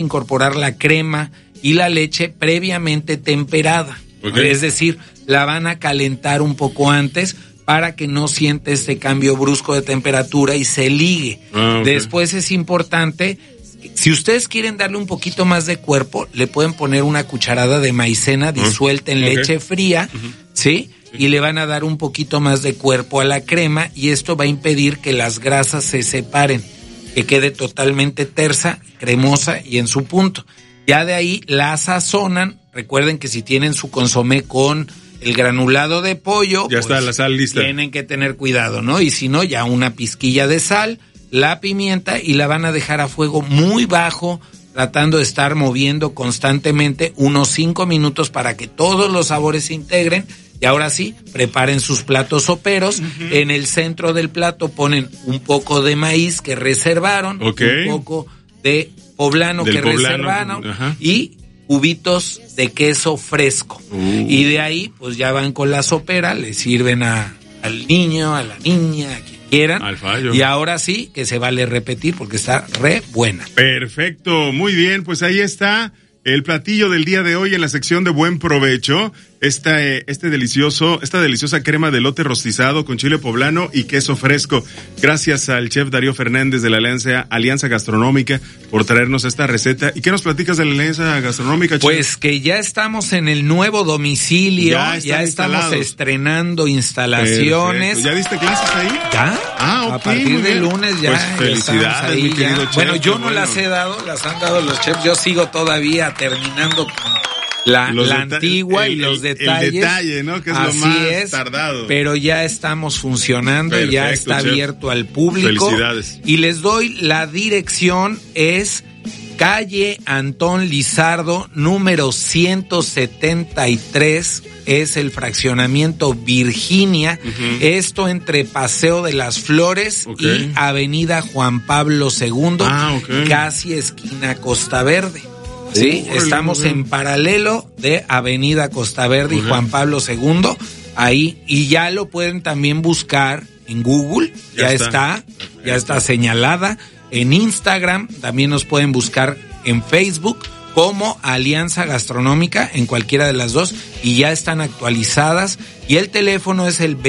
incorporar la crema y la leche previamente temperada. Okay. Es decir, la van a calentar un poco antes para que no siente este cambio brusco de temperatura y se ligue. Okay. Después es importante, si ustedes quieren darle un poquito más de cuerpo, le pueden poner una cucharada de maicena disuelta en leche fría, ¿sí? Y le van a dar un poquito más de cuerpo a la crema y esto va a impedir que las grasas se separen, que quede totalmente tersa, cremosa y en su punto. Ya de ahí la sazonan. Recuerden que si tienen su consomé con el granulado de pollo, ya está la sal lista. Tienen que tener cuidado, ¿no? Y si no, ya una pizquilla de sal, la pimienta y la van a dejar a fuego muy bajo, tratando de estar moviendo constantemente unos 5 minutos para que todos los sabores se integren. Y ahora sí, preparen sus platos soperos. En el centro del plato ponen un poco de maíz que reservaron, un poco de poblano que reservaron y cubitos de queso fresco. Y de ahí, pues ya van con la sopera, le sirven al niño, a la niña, a quien quieran. Al fallo. Y ahora sí, que se vale repetir porque está re buena. Perfecto, muy bien, pues ahí está el platillo del día de hoy en la sección de Buen Provecho. Esta deliciosa crema de elote rostizado con chile poblano y queso fresco. Gracias al chef Darío Fernández de la Alianza Gastronómica por traernos esta receta. ¿Y qué nos platicas de la Alianza Gastronómica, chef? Pues que ya estamos en el nuevo domicilio, ya estamos estrenando instalaciones. Perfecto. ¿Ya diste clases ahí? ¿Ya? Ok. A partir de lunes ya. Pues felicidades, ahí, mi querido chef. Bueno, yo no las he dado, las han dado los chefs. Yo sigo todavía terminando con la antigua y los detalles. El detalle, ¿no? Que es así lo más tardado. Pero ya estamos funcionando, perfecto, ya está chef, abierto al público. Felicidades. Y les doy la dirección, es calle Antón Lizardo, número 173, es el fraccionamiento Virginia, esto entre Paseo de las Flores y Avenida Juan Pablo II, casi esquina Costa Verde. Sí, estamos en paralelo de Avenida Costa Verde y Juan Pablo II, ahí, y ya lo pueden también buscar en Google, ya está señalada, en Instagram, también nos pueden buscar en Facebook como Alianza Gastronómica, en cualquiera de las dos, y ya están actualizadas, y el teléfono es el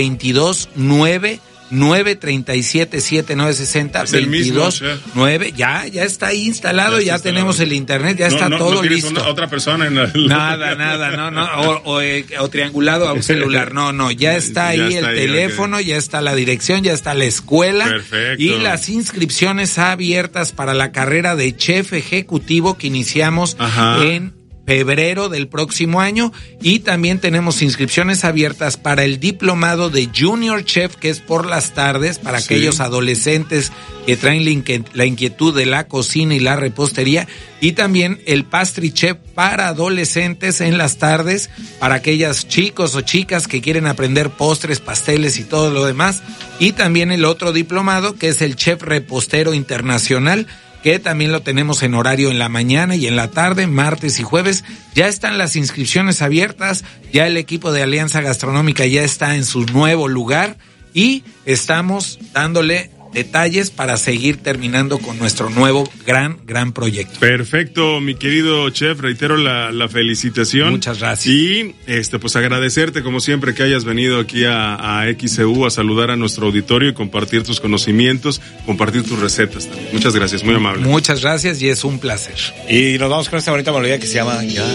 229-937-7960, 229, ya está ahí instalado, ya tenemos el internet, ya está todo listo. Otra persona en Nada, o triangulado a un celular, ya está ahí el teléfono, ya está la dirección, ya está la escuela. Perfecto. Y las inscripciones abiertas para la carrera de chef ejecutivo que iniciamos en febrero del próximo año, y también tenemos inscripciones abiertas para el diplomado de Junior Chef, que es por las tardes, para aquellos adolescentes que traen la inquietud de la cocina y la repostería, y también el Pastry Chef para adolescentes en las tardes, para aquellas chicos o chicas que quieren aprender postres, pasteles y todo lo demás, y también el otro diplomado, que es el Chef Repostero Internacional, que también lo tenemos en horario en la mañana y en la tarde, martes y jueves. Ya están las inscripciones abiertas, ya el equipo de Alianza Gastronómica ya está en su nuevo lugar y estamos dándole detalles para seguir terminando con nuestro nuevo gran proyecto. Perfecto, mi querido chef, reitero la felicitación. Muchas gracias. Y pues agradecerte como siempre que hayas venido aquí a XEU a saludar a nuestro auditorio y compartir tus conocimientos, compartir tus recetas también. Muchas gracias, muy amable. Muchas gracias y es un placer. Y nos vamos con esta bonita melodía que se llama Ya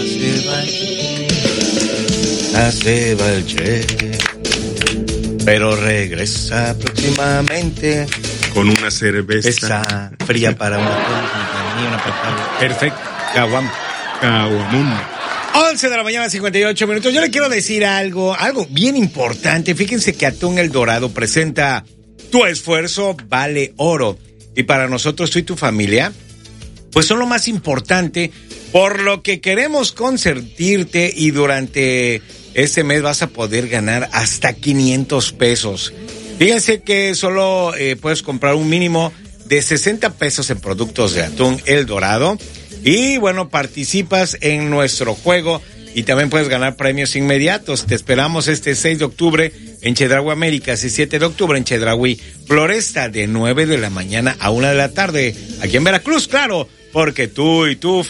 se va el chef, pero regresa próximamente con una cerveza esa fría para una compañía, perfecto. Caguamón. 11 de la mañana, 58 minutos. Yo le quiero decir algo bien importante. Fíjense que Atún El Dorado presenta Tu esfuerzo vale oro. Y para nosotros, tú y tu familia, pues son lo más importante, por lo que queremos consentirte, y durante este mes vas a poder ganar hasta 500 pesos. Fíjense que solo puedes comprar un mínimo de 60 pesos en productos de Atún El Dorado. Y bueno, participas en nuestro juego y también puedes ganar premios inmediatos. Te esperamos este 6 de octubre en Chedraui Américas y 7 de octubre en Chedraui Floresta, de 9 de la mañana a 1 de la tarde. Aquí en Veracruz, claro, porque tú y tú